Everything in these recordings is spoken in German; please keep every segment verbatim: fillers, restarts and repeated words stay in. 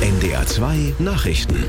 N D R zwei Nachrichten.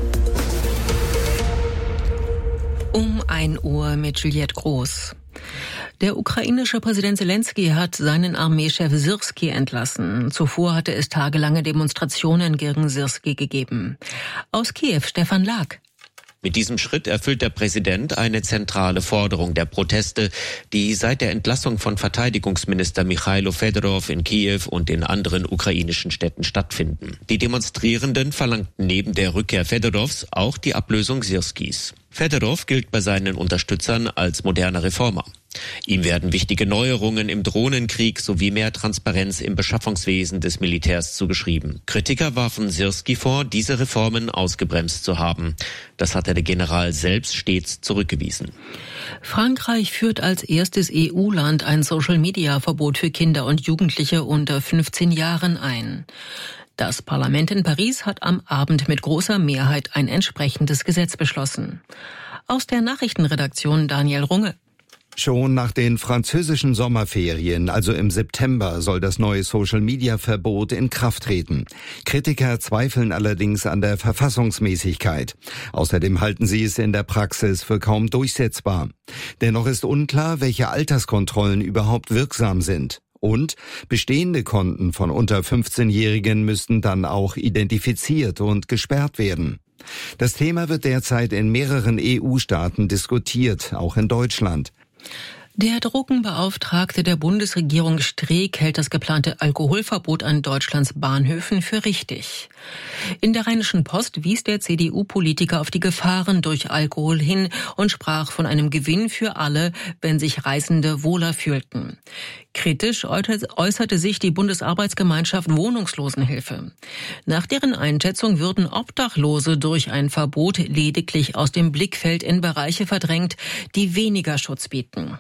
Um ein Uhr mit Juliette Groß. Der ukrainische Präsident Zelensky hat seinen Armeechef Syrskyi entlassen. Zuvor hatte es tagelange Demonstrationen gegen Syrskyi gegeben. Aus Kiew Stefan Lag. Mit diesem Schritt erfüllt der Präsident eine zentrale Forderung der Proteste, die seit der Entlassung von Verteidigungsminister Michailo Fedorov in Kiew und in anderen ukrainischen Städten stattfinden. Die Demonstrierenden verlangten neben der Rückkehr Fedorovs auch die Ablösung Syrskis. Fedorov gilt bei seinen Unterstützern als moderner Reformer. Ihm werden wichtige Neuerungen im Drohnenkrieg sowie mehr Transparenz im Beschaffungswesen des Militärs zugeschrieben. Kritiker warfen Syrskyi vor, diese Reformen ausgebremst zu haben. Das hatte der General selbst stets zurückgewiesen. Frankreich führt als erstes E U-Land ein Social-Media-Verbot für Kinder und Jugendliche unter fünfzehn Jahren ein. Das Parlament in Paris hat am Abend mit großer Mehrheit ein entsprechendes Gesetz beschlossen. Aus der Nachrichtenredaktion Daniel Runge. Schon nach den französischen Sommerferien, also im September, soll das neue Social-Media-Verbot in Kraft treten. Kritiker zweifeln allerdings an der Verfassungsmäßigkeit. Außerdem halten sie es in der Praxis für kaum durchsetzbar. Dennoch ist unklar, welche Alterskontrollen überhaupt wirksam sind. Und bestehende Konten von unter fünfzehnjährigen müssten dann auch identifiziert und gesperrt werden. Das Thema wird derzeit in mehreren E U-Staaten diskutiert, auch in Deutschland. Der Drogenbeauftragte der Bundesregierung Streeck hält das geplante Alkoholverbot an Deutschlands Bahnhöfen für richtig. In der Rheinischen Post wies der C D U-Politiker auf die Gefahren durch Alkohol hin und sprach von einem Gewinn für alle, wenn sich Reisende wohler fühlten. Kritisch äußerte sich die Bundesarbeitsgemeinschaft Wohnungslosenhilfe. Nach deren Einschätzung würden Obdachlose durch ein Verbot lediglich aus dem Blickfeld in Bereiche verdrängt, die weniger Schutz bieten.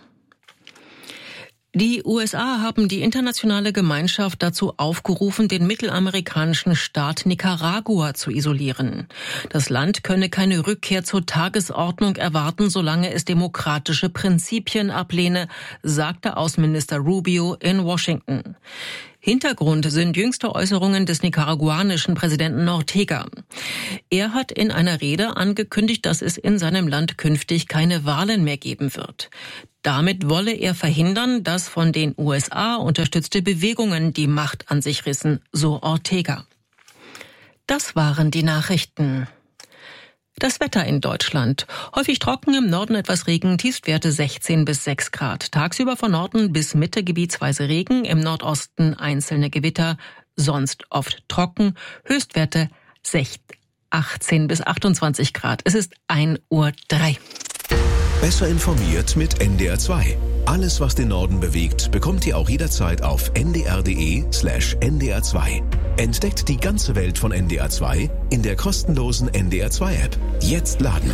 Die U S A haben die internationale Gemeinschaft dazu aufgerufen, den mittelamerikanischen Staat Nicaragua zu isolieren. Das Land könne keine Rückkehr zur Tagesordnung erwarten, solange es demokratische Prinzipien ablehne, sagte Außenminister Rubio in Washington. Hintergrund sind jüngste Äußerungen des nicaraguanischen Präsidenten Ortega. Er hat in einer Rede angekündigt, dass es in seinem Land künftig keine Wahlen mehr geben wird. Damit wolle er verhindern, dass von den U S A unterstützte Bewegungen die Macht an sich rissen, so Ortega. Das waren die Nachrichten. Das Wetter in Deutschland. Häufig trocken, im Norden etwas Regen, Tiefstwerte sechzehn bis sechs Grad. Tagsüber von Norden bis Mitte gebietsweise Regen, im Nordosten einzelne Gewitter, sonst oft trocken, Höchstwerte achtzehn bis achtundzwanzig Grad. Es ist ein Uhr drei. Besser informiert mit N D R zwei. Alles, was den Norden bewegt, bekommt ihr auch jederzeit auf n d r punkt d e slash n d r zwei. Entdeckt die ganze Welt von N D R zwei in der kostenlosen N D R zwei App. Jetzt laden.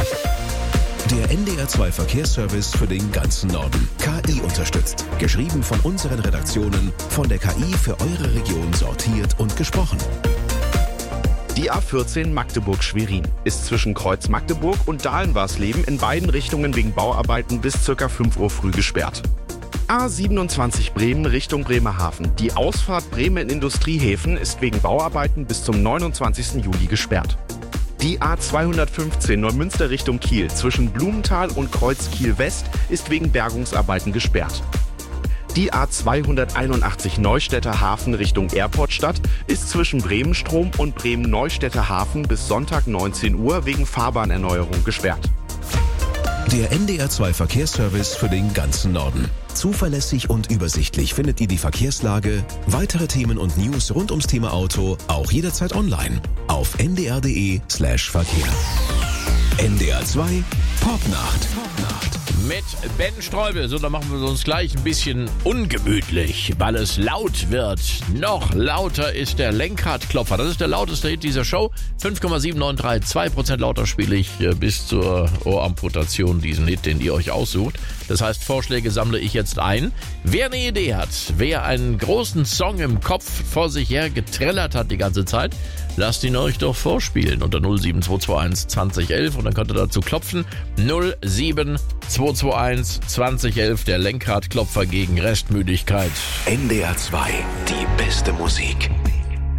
Der N D R zwei Verkehrsservice für den ganzen Norden. K I unterstützt. Geschrieben von unseren Redaktionen, von der K I für eure Region sortiert und gesprochen. Die A vierzehn Magdeburg-Schwerin ist zwischen Kreuz Magdeburg und Dahlen-Warsleben in beiden Richtungen wegen Bauarbeiten bis ca. fünf Uhr früh gesperrt. A siebenundzwanzig Bremen Richtung Bremerhaven. Die Ausfahrt Bremen Industriehäfen ist wegen Bauarbeiten bis zum neunundzwanzigsten Juli gesperrt. Die A zweihundertfünfzehn Neumünster Richtung Kiel zwischen Blumenthal und Kreuz Kiel-West ist wegen Bergungsarbeiten gesperrt. Die A zweihunderteinundachtzig Neustädter Hafen Richtung Airportstadt ist zwischen Bremenstrom und Bremen-Neustädter Hafen bis Sonntag neunzehn Uhr wegen Fahrbahnerneuerung gesperrt. Der N D R zwei Verkehrsservice für den ganzen Norden. Zuverlässig und übersichtlich findet ihr die Verkehrslage, weitere Themen und News rund ums Thema Auto auch jederzeit online auf n d r punkt d e slash verkehr. N D R zwei Popnacht. Mit Ben Streubel. So, dann machen wir uns gleich ein bisschen ungemütlich, weil es laut wird. Noch lauter ist der Lenkradklopfer. Das ist der lauteste Hit dieser Show. fünf Komma sieben neun drei, zwei Prozent lauter spiele ich äh, bis zur Ohramputation diesen Hit, den ihr euch aussucht. Das heißt, Vorschläge sammle ich jetzt ein. Wer eine Idee hat, wer einen großen Song im Kopf vor sich her getrellert hat die ganze Zeit, lasst ihn euch doch vorspielen unter null sieben zwei zwei eins zwanzig elf und dann könnt ihr dazu klopfen. null sieben zwei zwei eins zwanzig elf, der Lenkradklopfer gegen Restmüdigkeit. N D R zwei, die beste Musik.